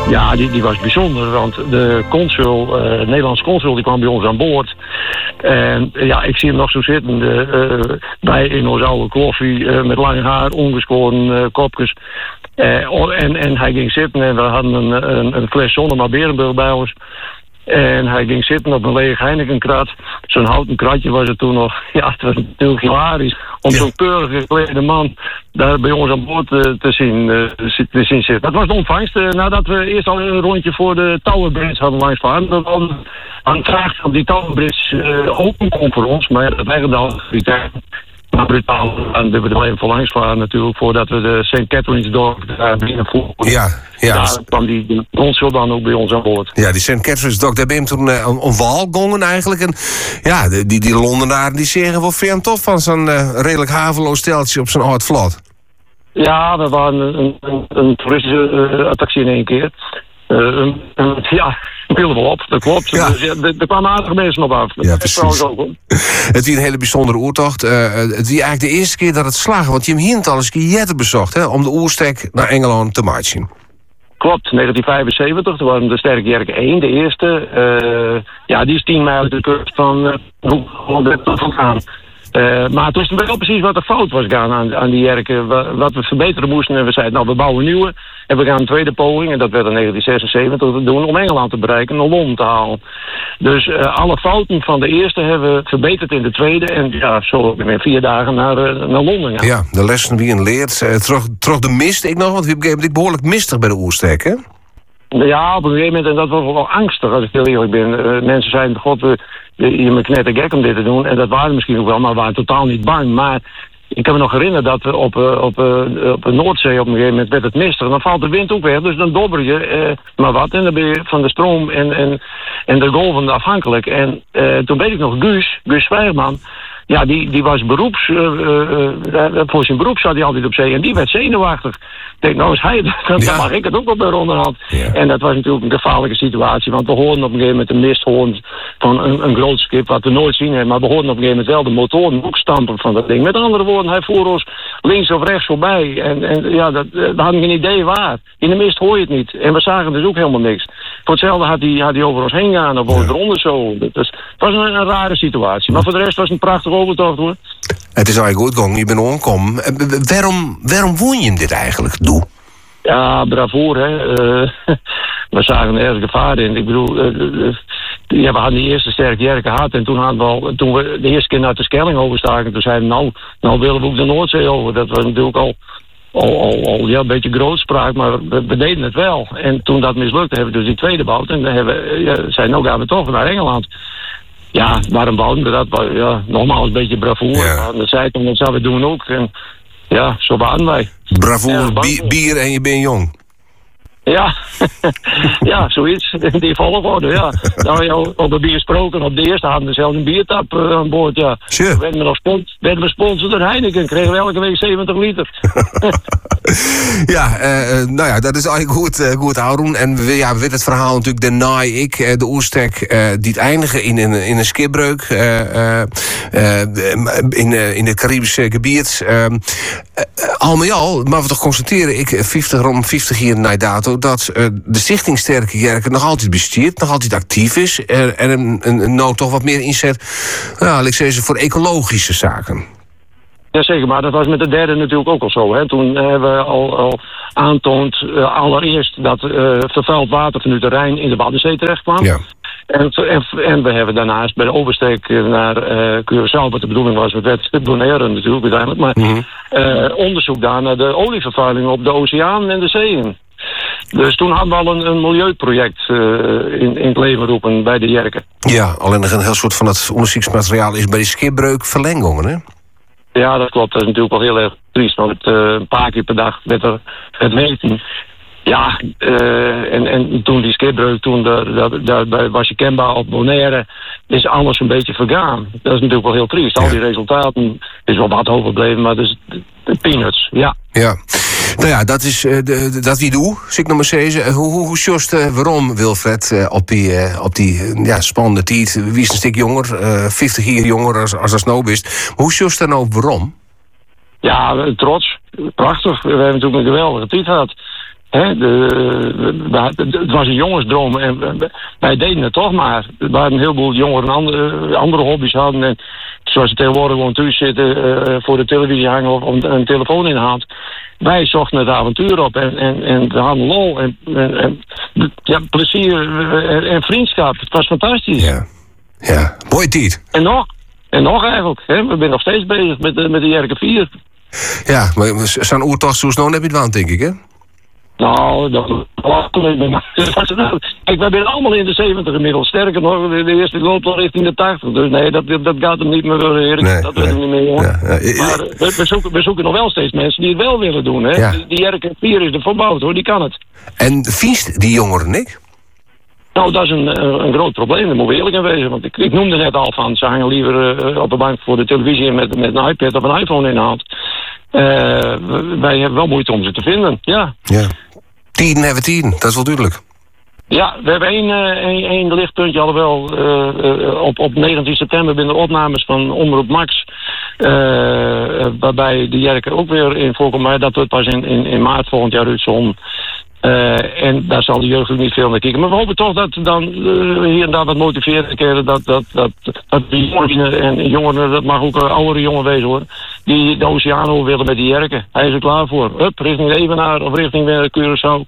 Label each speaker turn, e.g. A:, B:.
A: Ja, die was bijzonder, want de consul, Nederlandse consul, die kwam bij ons aan boord. En ja, ik zie hem nog zo zitten bij in ons oude kloffie, met lang haar, ongeschoren kopjes. En hij ging zitten en we hadden een fles Sonoma Berenburg bij ons. En hij ging zitten op een leeg Heinekenkrat. Zo'n houten kratje was het toen nog. Ja, het was natuurlijk hilarisch om zo'n keurig geklede man daar bij ons aan boord te zien zitten. Dat was de ontvangst. Nadat we eerst al een rondje voor de Tower Bridge hadden langs varen. Dat we aan vraag op die Tower Bridge open kon voor ons. Maar ja, dat legde al maar brutaal. En we er even voor langs varen natuurlijk voordat we de St. Catherine's Dock daar binnenvoeren.
B: Ja.
A: Daar kwam die consul dan ook bij ons aan boord.
B: Ja, die St. Catherine's Dock, daar ben je toen een wal gongen eigenlijk. En ja, die Londenaren die zeggen wel veel tof van zo'n redelijk haveloos steltje op zo'n oud vlot.
A: Ja, we waren een toeristische attractie in één keer. Ja, viel wel op, dat klopt.
B: Ja.
A: Dus, er kwamen aardige mensen op af.
B: Ja, precies.
A: Ook, hoor.
B: Het is een hele bijzondere oertocht. Het is eigenlijk de eerste keer dat het slagen, want je hem hier al eens een keer Jetten bezocht, hè, om de oerstek naar Engeland te marchen. Klopt,
A: 1975, toen waren de Sterkjerk 1, de eerste. Ja, die is 10 mijl uit de kust van Holland vandaan. Maar het was wel precies wat er fout was gaan aan die jerken. Wat we verbeteren moesten. En we zeiden, nou, we bouwen nieuwe. En we gaan een tweede poging, en dat werd in 1976 te doen, om Engeland te bereiken en naar Londen te halen. Dus alle fouten van de eerste hebben we verbeterd in de tweede. En ja, zo ook weer 4 dagen naar Londen gaan.
B: Ja, de lessen wie een leert. Terug de mist ik nog, want we hebben behoorlijk mistig bij de oerstek, hè?
A: Ja, op een gegeven moment, en dat was wel angstig, als ik heel eerlijk ben. Mensen zeiden, god, je bent knettergek om dit te doen. En dat waren misschien ook wel, maar we waren totaal niet bang. Maar ik kan me nog herinneren dat we op de Noordzee op een gegeven moment werd het mistig. En dan valt de wind ook weg, dus dan dobber je maar wat. En dan ben je van de stroom en de golven afhankelijk. En toen weet ik nog, Guus Zwijgman. Ja, die was beroeps. Voor zijn beroep zat hij altijd op zee. En die werd zenuwachtig. Ik denk, nou is hij dan mag ik het ook op de onderhand. Ja. En dat was natuurlijk een gevaarlijke situatie. Want we hoorden op een gegeven moment een misthoorn van een groot schip. Wat we nooit zien hebben. Maar we hoorden op een gegeven moment wel de motoren ook stampen van dat ding. Met andere woorden, hij voer ons links of rechts voorbij. En ja, we hadden geen idee waar. In de mist hoor je het niet. En we zagen dus ook helemaal niks. Voor hetzelfde had hij over ons heen gaan. Of over eronder zo. Het was een rare situatie. Maar voor de rest was het een prachtige overtocht, hoor.
B: Het is eigenlijk goed, Gong. Je bent onkom. Waarom woon je dit eigenlijk, Doe?
A: Ja, bravoer, hè. We zagen erg gevaar in. Ik bedoel, we hadden die eerste sterke jerk gehad. En toen we de eerste keer naar de Schelling overstaken, toen zeiden we, nou willen we ook de Noordzee over. Dat was natuurlijk al een beetje grootspraak, maar we deden het wel. En toen dat mislukte, hebben we dus die tweede bouwd. En dan zeiden nou gaan we toch naar Engeland. Ja, waarom bouwden we dat? Ja, nogmaals een beetje bravoer. Ja. Dat zei toen, dat zouden we doen ook. En ja, zo waren wij.
B: Bravoer, bier en je bent jong.
A: Ja, ja, zoiets. Die volgorde, ja. Nou, ja, op de bier gesproken. Op de eerste hadden we zelfs een biertap aan boord, ja.
B: Sure.
A: Werden we sponsor door Heineken. Kregen we elke week 70 liter.
B: Ja, nou ja, dat is eigenlijk goed houden. En we weten het verhaal natuurlijk, de naai ik, de oerstek, die het eindigen in een skipbreuk in het Caribische gebied. Al met al, maar we toch constateren, rond 50 jaar na dato, dat de Stichting Sterke Jerken nog altijd besteedt, nog altijd actief is en nou toch wat meer inzet, laat ik zeggen, voor ecologische zaken.
A: Jazeker, maar dat was met de derde natuurlijk ook al zo. Hè. Toen hebben we al aantoond allereerst dat vervuild water vanuit de Rijn in de Waddenzee terecht kwam. Ja. En we hebben daarnaast bij de oversteek naar Curaçao, wat de bedoeling was, met het Bonaire natuurlijk uiteindelijk, maar onderzoek daar naar de olievervuiling op de oceaan en de zeeën. Dus toen hadden we al een milieuproject in het leven roepen bij de jerken. Ja,
B: alleen nog een heel soort van het onderzoeksmateriaal is bij de skipbreuk verlengingen, hè?
A: Ja, dat klopt. Dat is natuurlijk wel heel erg triest, want een paar keer per dag werd er het 19. Ja, en toen die skipbreuk, daar was je kenbaar op Bonaire, is alles een beetje vergaan. Dat is natuurlijk wel heel triest. Al die resultaten is wel wat overbleven, maar dat is de peanuts, ja.
B: Ja. Nou ja, dat is dat wie doe, zeg ik nog maar zeggen. Hoe just waarom, Wilfred, op die spannende tijd, wie is een stuk jonger, 50 jaar jonger als dat nou is. Maar hoe just dan nou waarom?
A: Ja, trots. Prachtig. We hebben natuurlijk een geweldige tijd gehad. Het was een jongensdroom en wij deden het toch maar. Er waren een heleboel jongeren andere hobby's hadden. En zoals ze tegenwoordig gewoon thuis zitten voor de televisie hangen of een telefoon in de hand. Wij zochten het avontuur op en we hadden lol en plezier en vriendschap. Het was fantastisch.
B: Ja, mooie tijd.
A: En nog eigenlijk. Hè? We zijn nog steeds bezig met de Jerke 4.
B: Ja, maar zo'n oertocht zo snel heb je het wel, denk ik, hè?
A: Nou, kijk, wij zijn allemaal in de 70 inmiddels. Sterker nog, de eerste loopt al richting de 80. Dus nee, dat gaat hem niet meer, Erik.
B: Nee,
A: dat weet ik niet meer, hoor.
B: Ja.
A: Maar we zoeken nog wel steeds mensen die het wel willen doen, hè.
B: Ja.
A: Die Jerke 4 is er verbouwd, hoor. Die kan het.
B: En viest die jongeren, Nick?
A: Nou, dat is een groot probleem. Daar moeten we eerlijk in wezen. Want ik noemde net al van, ze hangen liever op de bank voor de televisie met een iPad of een iPhone in de hand. Wij hebben wel moeite om ze te vinden, ja.
B: Tien hebben we tien, dat is wel duidelijk.
A: Ja, we hebben één lichtpuntje, alhoewel op 19 september binnen de opnames van Omroep Max, waarbij de Jerke ook weer in voorkomt, maar dat wordt pas in maart volgend jaar uitzonden. En daar zal de jeugd ook niet veel naar kijken. Maar we hopen toch dat dan hier en daar wat motiveren keren dat die jongeren en jongeren, dat mag ook oudere jongen wezen hoor, die de Oceaan over willen met die Jerke. Hij is er klaar voor. Richting Evenaar of richting Curaçao.